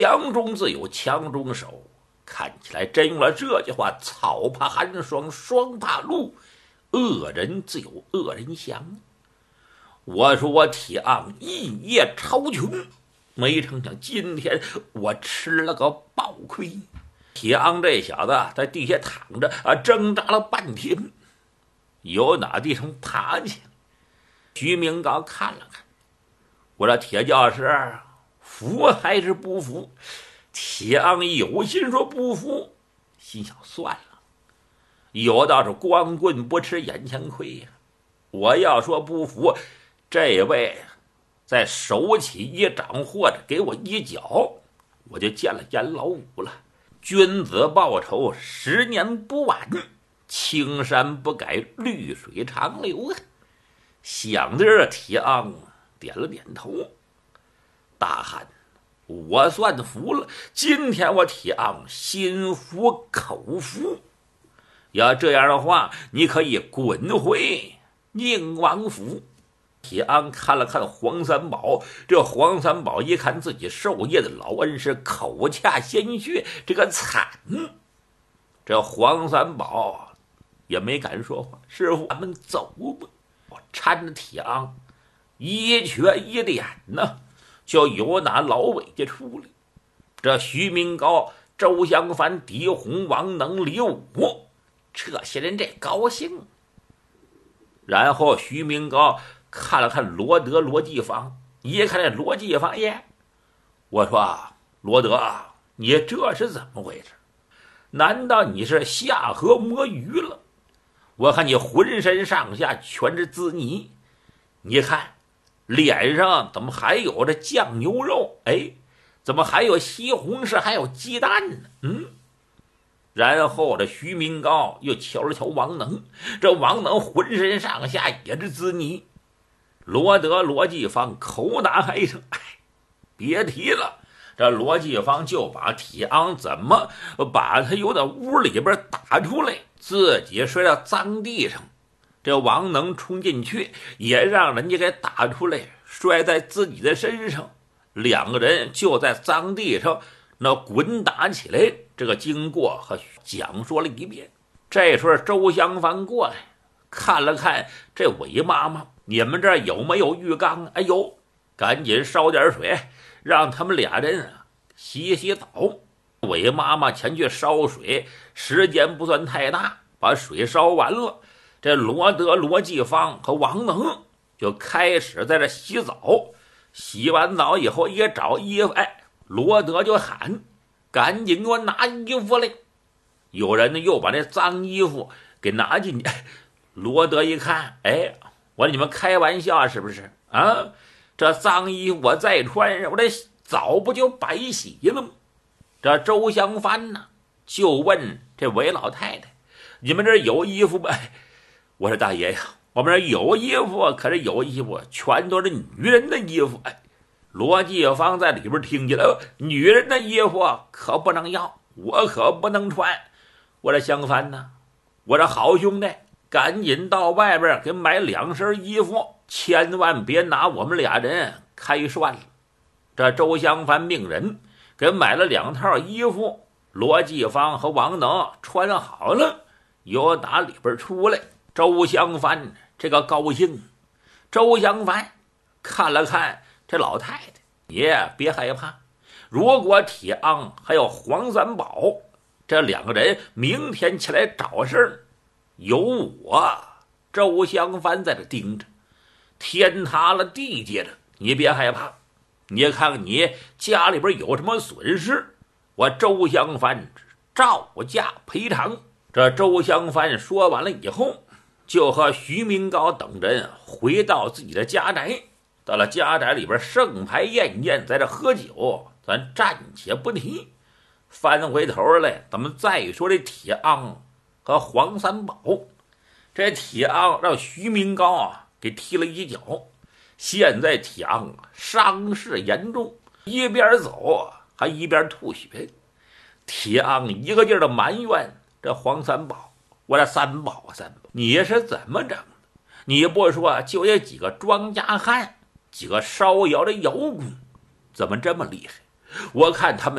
强中自有强中手，看起来真用了这句话：草怕寒霜，霜怕露，恶人自有恶人降。我说我铁昂一夜超穷，没成想今天我吃了个暴亏。铁昂这小子在地下躺着挣扎了半天，由哪地上爬起来。徐明高看了看，我说铁教师服还是不服？铁昂有心说不服，心想算了，有道是光棍不吃眼前亏呀。我要说不服，这位再手起一掌或者给我一脚，我就见了阎老五了。君子报仇10年不晚，青山不改绿水长流啊！想着这，铁昂点了点头，大喊：我算服了，今天我铁昂心服口服。要这样的话，你可以滚回宁王府。铁昂看了看黄三宝，这黄三宝一看自己授业的老恩师口恰鲜血，这个惨。这黄三宝也没敢说话。师傅，咱们走吧。我搀着铁昂一瘸一脸呢，就由那老韦家出来。这徐明高、周香帆、狄洪、王能、李武这些人这高兴。然后徐明高看了看罗德、罗继芳，一看这罗继芳，耶，我说罗德，你这是怎么回事？难道你是下河摸鱼了？我看你浑身上下全是滋泥，你看脸上怎么还有这酱牛肉？哎，怎么还有西红柿，还有鸡蛋呢？然后这徐明高又瞧了瞧王能，这王能浑身上下也是滋泥。罗德、罗继芳口打嗨声，别提了。这罗继芳就把铁昂怎么把他由那屋里边打出来，自己摔到脏地上。这王能冲进去，也让人家给打出来，摔在自己的身上。两个人就在脏地上那滚打起来。这个经过和讲说了一遍。这时候周香帆过来看了看这韦妈妈，你们这儿有没有浴缸？哎呦，赶紧烧点水，让他们俩人洗洗澡。韦妈妈前去烧水，时间不算太大，把水烧完了。这罗德、罗继芳和王能就开始在这洗澡。洗完澡以后也找衣服，罗德就喊：赶紧给我拿衣服来！有人呢又把那脏衣服给拿进去。罗德一看，我说你们开玩笑是不是啊？这脏衣服我再穿上，我这澡不就白洗了吗？这周香帆呢就问这韦老太太：你们这有衣服吗？我说大爷呀，我们这有衣服，可是有衣服全都是女人的衣服。罗继芳在里边听见了，女人的衣服可不能要，我可不能穿。我说香帆呢，我说好兄弟，赶紧到外边给买2身衣服，千万别拿我们俩人开涮了。这周香帆命人给买了2套衣服，罗继芳和王能穿好了，由打里边出来。周香帆这个高兴。周香帆看了看这老太太，也别害怕，如果铁昂还有黄三宝这2个人明天起来找事儿，有我周香帆在这盯着，天塌了地接着，你别害怕。你看看你家里边有什么损失，我周香帆照价赔偿。这周香帆说完了以后，就和徐明高等人回到自己的家宅。到了家宅里边，盛牌宴宴，在这喝酒，咱暂且不提。翻回头来，咱们再说这铁昂和黄三宝。这铁昂让徐明高给踢了一脚，现在铁昂伤势严重，一边走还一边吐血。铁昂一个劲儿的埋怨这黄三宝，我说三宝，你是怎么整的？你不说就有几个庄稼汉，几个烧窑的窑工，怎么这么厉害？ 我看他们